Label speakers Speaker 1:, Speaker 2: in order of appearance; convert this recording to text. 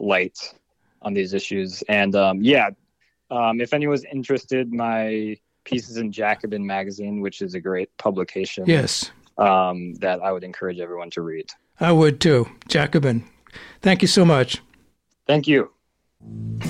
Speaker 1: light on these issues. And if anyone's interested, my piece is in Jacobin magazine, which is a great publication.
Speaker 2: Yes.
Speaker 1: That I would encourage everyone to read.
Speaker 2: I would too. Jacobin. Thank you so much.
Speaker 1: Thank you.